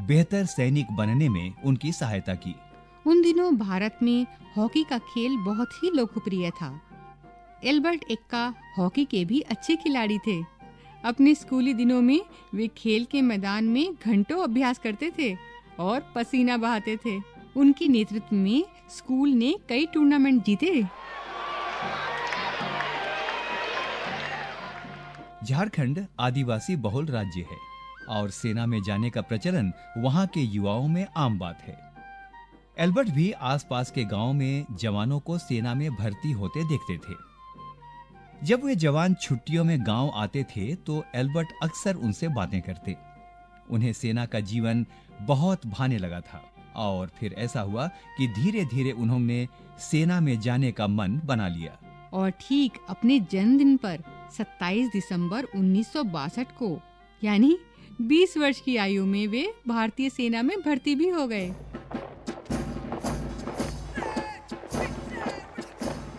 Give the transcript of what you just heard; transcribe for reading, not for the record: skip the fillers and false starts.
बेहतर सैनिक बनने में उनकी सहायता की। उन दिनों भारत में हॉकी का खेल बहुत ही लोकप्रिय था। एल्बर्ट एक्का हॉकी के भी अच्छे खिलाड़ी थे। अपने स्कूली दिनों में वे खेल के मैदान में घंटों अभ्यास करते थे और पसीना बहाते थे। उनके नेतृत्व में स्कूल ने कई टूर्नामेंट जीते। झारखंड आदिवासी बहुल राज्य है और सेना में जाने का प्रचलन वहां के युवाओं में आम बात है। एल्बर्ट भी आसपास के गांव में जवानों को सेना में भर्ती होते देखते थे। जब वे जवान छुट्टियों में गांव आते थे तो एल्बर्ट अक्सर उनसे बातें करते। उन्हें सेना का जीवन बहुत भाने लगा था और फिर ऐसा हुआ कि धीरे धीरे उन्होंने सेना में जाने का मन बना लिया। और ठीक अपने जन्मदिन पर 27 दिसंबर 1962 को यानी 20 वर्ष की आयु में वे भारतीय सेना में भर्ती भी हो गए।